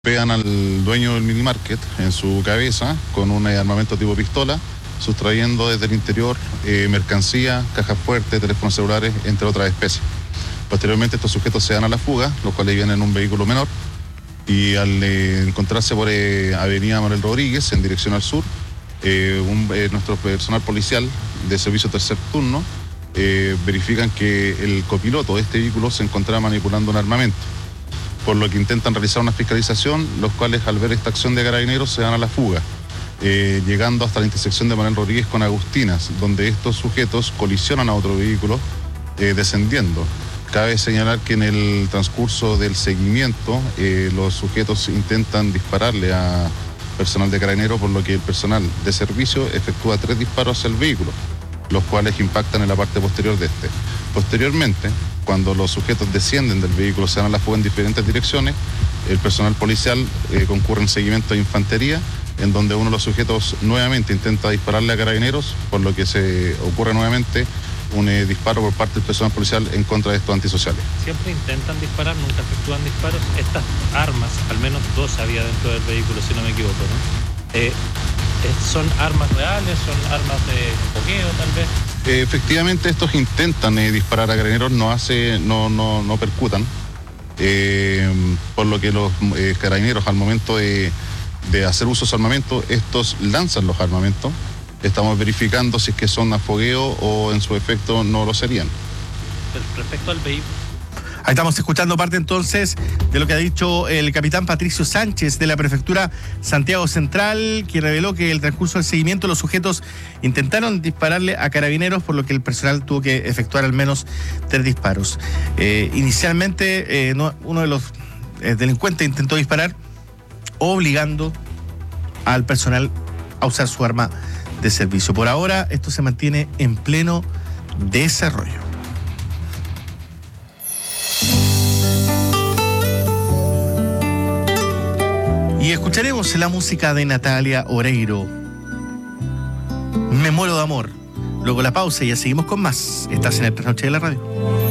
Pegan al dueño del minimarket en su cabeza con un armamento tipo pistola, sustrayendo desde el interior mercancía, cajas fuertes, teléfonos celulares, entre otras especies. Posteriormente estos sujetos se dan a la fuga, los cuales vienen en un vehículo menor, y al encontrarse por Avenida Manuel Rodríguez en dirección al sur, nuestro personal policial de servicio tercer turno verifican que el copiloto de este vehículo se encontraba manipulando un armamento, por lo que intentan realizar una fiscalización, los cuales al ver esta acción de carabineros se dan a la fuga, llegando hasta la intersección de Manuel Rodríguez con Agustinas, donde estos sujetos colisionan a otro vehículo descendiendo. Cabe señalar que en el transcurso del seguimiento los sujetos intentan dispararle a personal de carabineros, por lo que el personal de servicio efectúa 3 disparos hacia el vehículo, los cuales impactan en la parte posterior de este. Posteriormente, cuando los sujetos descienden del vehículo, se dan a la fuga en diferentes direcciones, el personal policial concurre en seguimiento de infantería, en donde uno de los sujetos nuevamente intenta dispararle a carabineros, por lo que se ocurre nuevamente un disparo por parte del personal policial en contra de estos antisociales. Siempre intentan disparar, nunca efectúan disparos. Estas armas, al menos 2 había dentro del vehículo, si no me equivoco, ¿no? ¿Son armas reales? ¿Son armas de fogueo, tal vez? Efectivamente, estos intentan disparar a carabineros, no percutan, por lo que los carabineros, al momento de hacer uso de su armamento, estos lanzan los armamentos. Estamos verificando si es que son a fogueo o en su efecto no lo serían. Respecto al vehículo. Ahí estamos escuchando parte entonces de lo que ha dicho el capitán Patricio Sánchez de la Prefectura Santiago Central, que reveló que en el transcurso del seguimiento los sujetos intentaron dispararle a carabineros, por lo que el personal tuvo que efectuar al menos 3 disparos. Inicialmente uno de los delincuentes intentó disparar obligando al personal a usar su arma de servicio. Por ahora esto se mantiene en pleno desarrollo. Y escucharemos la música de Natalia Oreiro, Me muero de amor. Luego la pausa y ya seguimos con más. Estás en el Trasnoche de la Radio.